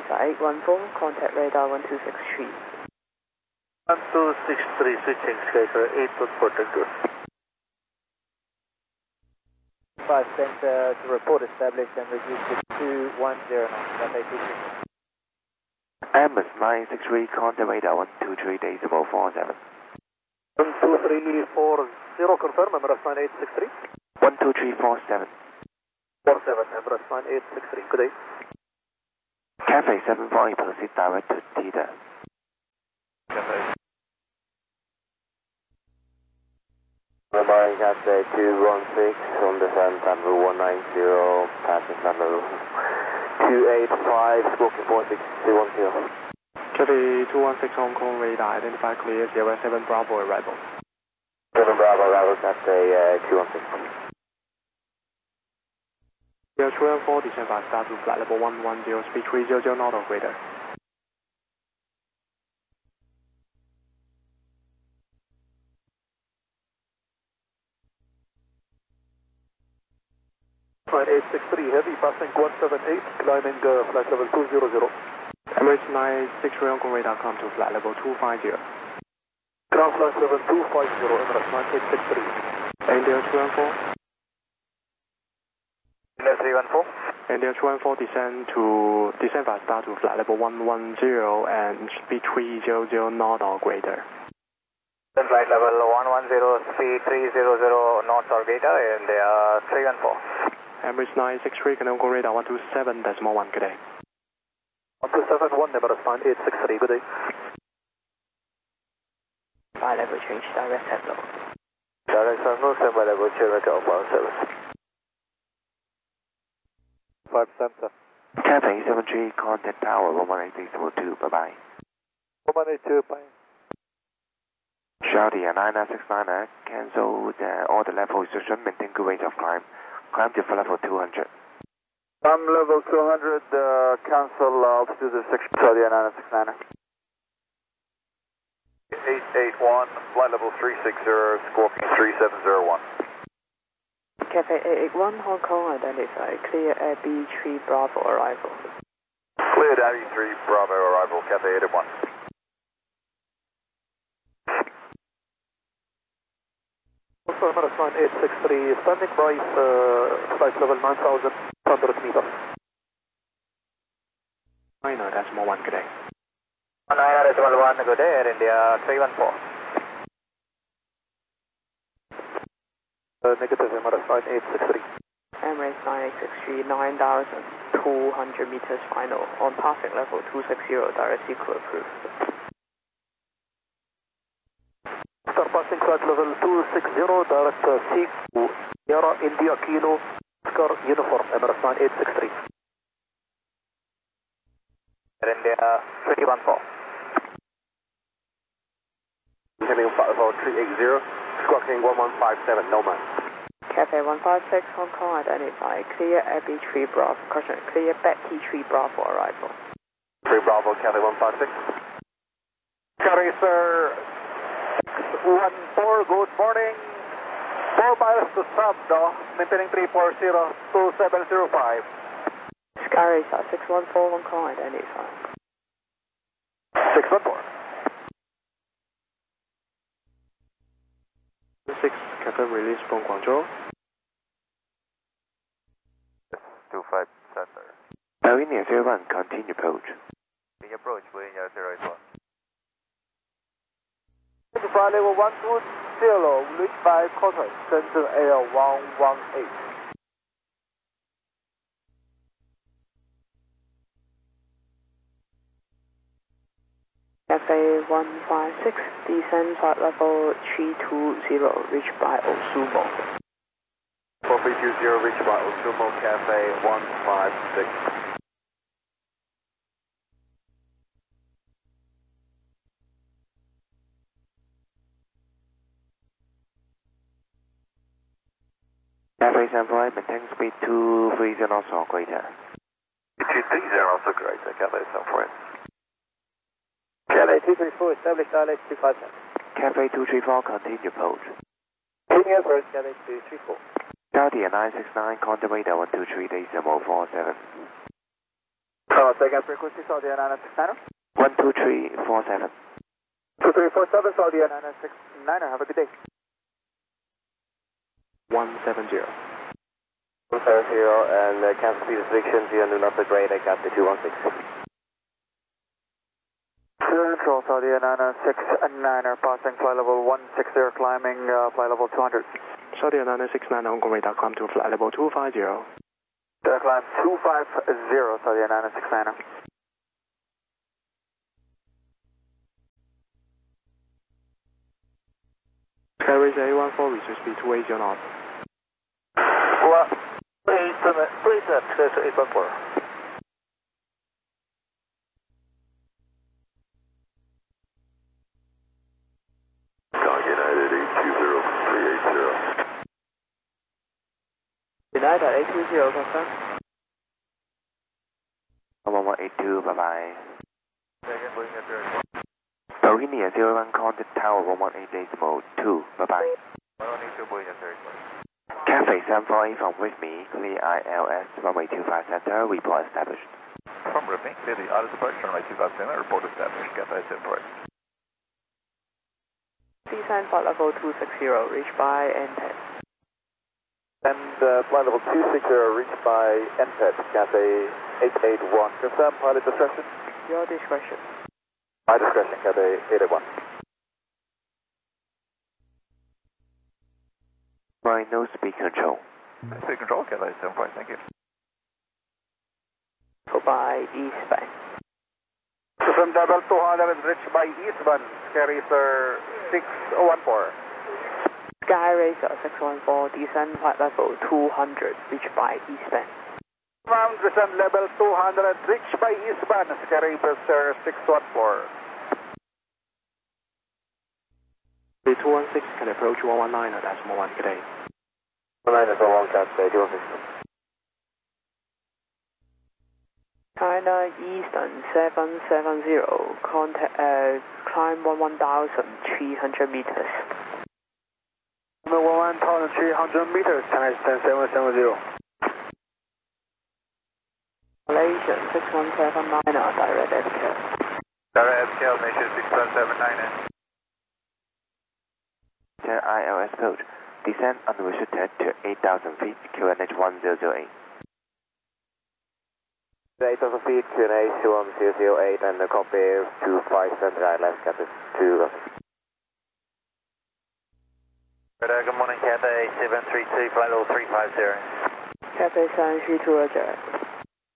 Lisa 814, contact radar 1263. 1263, switching Skycar 814. 5 center to report established and reduce to 210 knots, Cathay 263. Airbus 963, contact radar 123.47. 12340, confirm, Emirates 9863. 12347. 47, Emirates 9863, good day. Cathay 748, proceed direct to Theta. Cathay. Mumbai Cathay 216 on descent number 190, passing number 285, smoking 46210. Cathay 216 Hong Kong radar, identify clear, Sierra 7 Bravo arrival. 7 Bravo arrival, Cathay 216. Sierra 214, descend by start to flight level 110, speed 300 knot or greater. Flight 863, heavy, passing 178, climbing flight level 200. Emirates 963 Hong Kong radar, come to flight level 250. Ground flight level 250, Emirates 9863. India 214. India 314. India 214, descend by start to flight level 110 and speed 300 knot or greater. Flight level 110, speed 300 knots or greater, India 314. Emirates 963, Hong Kong radar 127.1, good day. 1271, Emirates 9863, good day. Flight level change, direct headlow. Direct headlow, standby level change, outbound service. 5 center. Cathay 73, contact tower 118.2, bye-bye. 182, bye. Charlie 9969, cancel all the level restriction, maintain good rate of climb. Climb to level 200. I'm level 200, cancel altitude 6, Charlie 9969. 881, flight level 360, Scorpion 3701. Cathay 881, Hong Kong, identify clear Air B3 Bravo arrival. Cleared Air 3 Bravo arrival, Cathay 881. Also, Emirates 9863, standing by flight level 9,100 meters. 9.1, good day. 9.1, good day, Air India 314. Negative, Emirates 9863. Emirates 9863, 9,200 meters final, on passing level 260, direct sequel approved. Start passing flight level 260, direct sequel, Sierra India Kilo, Oscar Uniform, Emirates 9863. Air India 314. Heading flight level 380, squawking 1157, Nomad. Cathay 156, Hong Kong, identify clear Air B3 Bravo, caution, clear Betty 3 Bravo arrival. 3 Bravo, Cathay 156. Carry, sir. 614, good morning. 4 miles to Sabdo, maintaining 340, 2705. Sky 614, Hong Kong, identify. 614. 6, Cathay release from Guangzhou. 25 center. Marine 01, continue approach. The approach, Marine 081. Flight level 120, reach by quarter, center air 118. Cathay 156, descend flight level 320, reached by Osumo. 4320, reach by Osumo, Cathay 156. Cathay 75, maintain speed 230 knots or greater. 230 knots or greater, Cathay 75. Cathay 234, established ILS 257. Cathay 234, continue approach. Taking approach, Cathay 234. Charlie 969, contact radar 123.047. second frequency, Saudi 969er. 12347. 2347, Saudi 969er. Have a good day. 170. 170 and cancel speed restrictions, you do not grade, I got the 216. Control, Saudi 969er, passing flight level 160, climbing flight level 200. Saudi 969 on radar, climb to flight level 250. Climb 250, Saudi 969er. Carries A14, reach speed 280 knots. Please access 814. United 820, confirm. 1182, bye bye. Bohemia 01, contact tower 118.2, bye bye. 182, Bohemia 30. Cafe 748 from with me, clear ILS runway 25 center, report established. From with me, clear the auto departure, runway 25 center, report established, Cafe 748. Descend flight level 260, reached by NTED. And flight level 260 reached by NTED, Cathay 881. Confirm pilot discretion? Your discretion. My discretion, Cathay 881. Right, no speed control. Speed control, Cathay 75, thank you. Goodbye, eastbound. From double 200 reached by eastbound, Sky Racer 614. Sky Racer 614, descend flight level 200, reached by eastbound. Ground descent level 200 reached by eastbound, Sky Racer 614. 216 can approach 119 at decimal 1, good day. 119 is 1, Cathay 216. China Eastern 770, contact, climb 11,300 meters. 1,300 meters, China Eastern 770. Malaysian 6179, direct SQL. Direct SQL, Malaysia 6179. ILS code. Descend unrestricted to 8,000 feet, QNH 1008. 8,000 feet, QNH 1008, and the copy 25 center ILS, Cathay 2. Good morning, Cathay 732, flight level 350. Cathay 732, Roger.